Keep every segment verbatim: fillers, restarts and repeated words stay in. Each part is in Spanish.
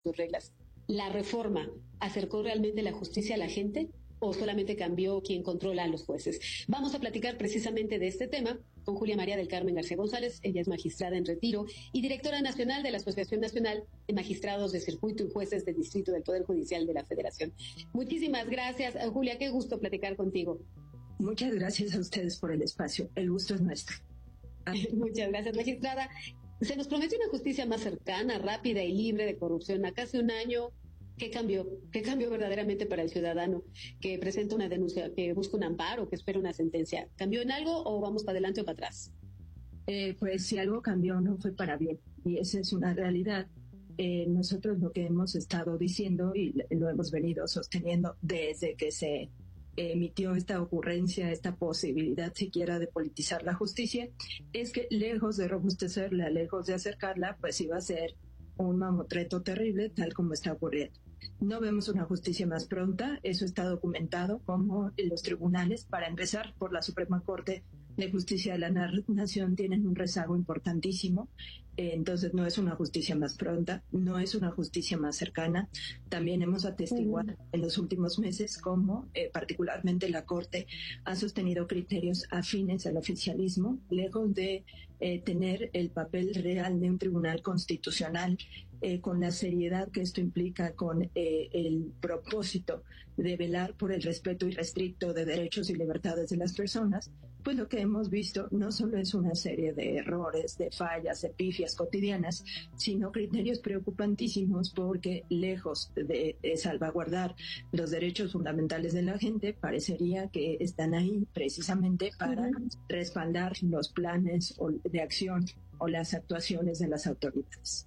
sus reglas. ¿La reforma acercó realmente la justicia a la gente o solamente cambió quien controla a los jueces? Vamos a platicar precisamente de este tema con Julia María del Carmen García González. Ella es magistrada en retiro y directora nacional de la Asociación Nacional de Magistrados de Circuito y Jueces de Distrito del Poder Judicial de la Federación. Muchísimas gracias, Julia, qué gusto platicar contigo. Muchas gracias a ustedes por el espacio, el gusto es nuestro. Muchas gracias, magistrada. Se nos prometió una justicia más cercana, rápida y libre de corrupción. A casi un año, ¿qué cambió? ¿Qué cambió verdaderamente para el ciudadano que presenta una denuncia, que busca un amparo, que espera una sentencia? ¿Cambió en algo o vamos para adelante o para atrás? Eh, pues si algo cambió, no fue para bien. Y esa es una realidad. Eh, nosotros lo que hemos estado diciendo y lo hemos venido sosteniendo desde que se emitió esta ocurrencia, esta posibilidad siquiera de politizar la justicia, es que lejos de robustecerla, lejos de acercarla, pues iba a ser un mamotreto terrible, tal como está ocurriendo. No vemos una justicia más pronta, eso está documentado como en los tribunales, para empezar por la Suprema Corte de Justicia de la Nación, tienen un rezago importantísimo, eh, entonces no es una justicia más pronta, no es una justicia más cercana. También hemos atestiguado uh-huh. en los últimos meses cómo eh, particularmente la Corte ha sostenido criterios afines al oficialismo, lejos de eh, tener el papel real de un tribunal constitucional, eh, con la seriedad que esto implica, con eh, el propósito de velar por el respeto irrestricto de derechos y libertades de las personas. Pues lo que hemos visto no solo es una serie de errores, de fallas, de pifias cotidianas, sino criterios preocupantísimos, porque lejos de, de salvaguardar los derechos fundamentales de la gente, parecería que están ahí precisamente para uh-huh. respaldar los planes de acción o las actuaciones de las autoridades.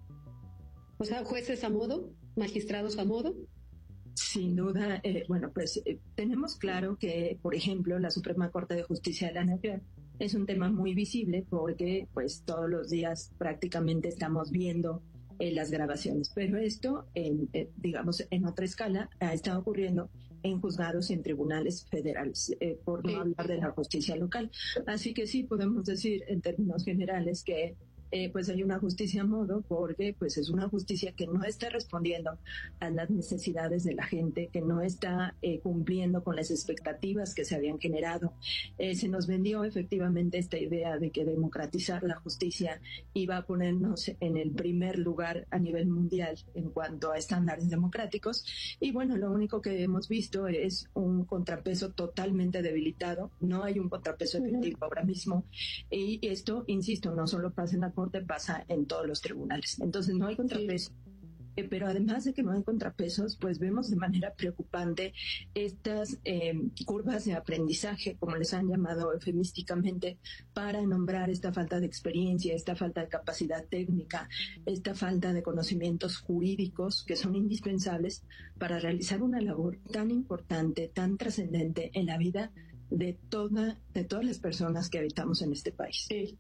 O sea, jueces a modo, magistrados a modo. Sin duda, eh, bueno, pues eh, tenemos claro que, por ejemplo, la Suprema Corte de Justicia de la Nación es un tema muy visible porque, pues, todos los días prácticamente estamos viendo eh, las grabaciones. Pero esto, en, eh, digamos, en otra escala, ha estado ocurriendo en juzgados y en tribunales federales, eh, por no sí. hablar de la justicia local. Así que sí podemos decir, en términos generales, que Eh, pues hay una justicia a modo, porque pues es una justicia que no está respondiendo a las necesidades de la gente, que no está eh, cumpliendo con las expectativas que se habían generado. Eh, se nos vendió efectivamente esta idea de que democratizar la justicia iba a ponernos en el primer lugar a nivel mundial en cuanto a estándares democráticos, y bueno, lo único que hemos visto es un contrapeso totalmente debilitado. No hay un contrapeso efectivo uh-huh. ahora mismo, y esto, insisto, no solo pasa en la Corte, pasa en todos los tribunales. Entonces no hay contrapeso. Sí. Eh, pero además de que no hay contrapesos, pues vemos de manera preocupante estas eh, curvas de aprendizaje, como les han llamado eufemísticamente, para nombrar esta falta de experiencia, esta falta de capacidad técnica, esta falta de conocimientos jurídicos que son indispensables para realizar una labor tan importante, tan trascendente en la vida de toda, de todas las personas que habitamos en este país. Sí.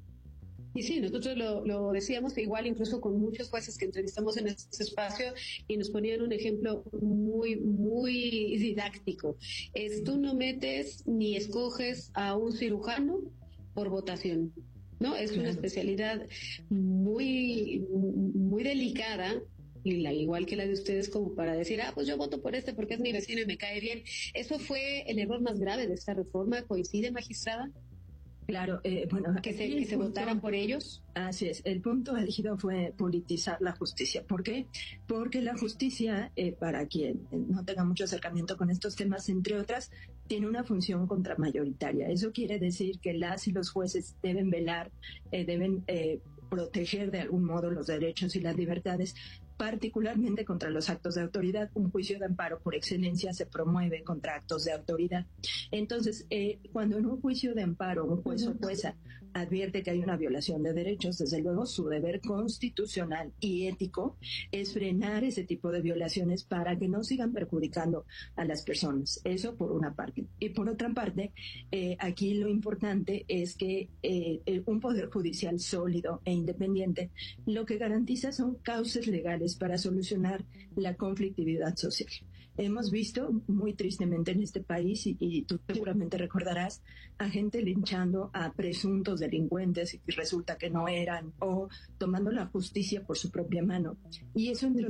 Y sí, nosotros lo, lo decíamos igual incluso con muchos jueces que entrevistamos en este espacio, y nos ponían un ejemplo muy, muy didáctico. Es, tú no metes ni escoges a un cirujano por votación, ¿no? Es una especialidad muy, muy delicada, y la, igual que la de ustedes, como para decir, ah, pues yo voto por este porque es mi vecino y me cae bien. ¿Eso fue el error más grave de esta reforma? ¿Coincide, magistrada? Claro, eh, bueno, que se, que se punto, votaran por ellos. Así es, el punto elegido fue politizar la justicia. ¿Por qué? Porque la justicia, eh, para quien no tenga mucho acercamiento con estos temas, entre otras, tiene una función contramayoritaria. Eso quiere decir que las y los jueces deben velar, eh, deben eh, proteger de algún modo los derechos y las libertades, particularmente contra los actos de autoridad. Un juicio de amparo por excelencia se promueve contra actos de autoridad. Entonces, eh, cuando en un juicio de amparo un juez o jueza advierte que hay una violación de derechos, desde luego su deber constitucional y ético es frenar ese tipo de violaciones para que no sigan perjudicando a las personas. Eso por una parte. Y por otra parte, eh, aquí lo importante es que eh, un poder judicial sólido e independiente lo que garantiza son cauces legales para solucionar la conflictividad social. Hemos visto muy tristemente en este país, y, y tú seguramente recordarás, a gente linchando a presuntos delincuentes y resulta que no eran, o tomando la justicia por su propia mano. Y eso, entre